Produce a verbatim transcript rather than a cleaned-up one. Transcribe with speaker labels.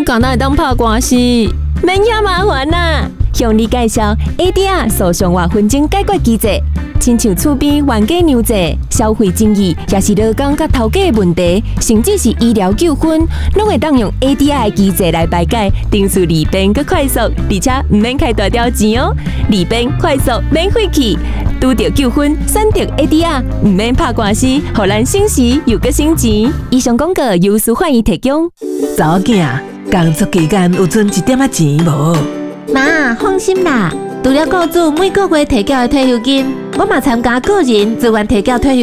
Speaker 1: 简单会当拍官司，免遐麻烦啦。向你介绍 A D R 诉讼或纷争解决机制，亲像厝边冤家娘债、消费争议，也是劳工甲头家的问题，甚至是医疗纠纷，拢会当用 A D R 的机制来排解，程序利便佮快速，而且唔免开大条钱哦，利便快速免费气。拄到纠纷，选择 A D R， 唔免拍官司，互咱省时又佮省钱。以上广告由司法院提供。
Speaker 2: 查某囝，工作期间有存一点仔钱无？
Speaker 3: 妈，放心啦，除了雇主每个月提缴的退休金，我嘛参加个人自愿提缴退休。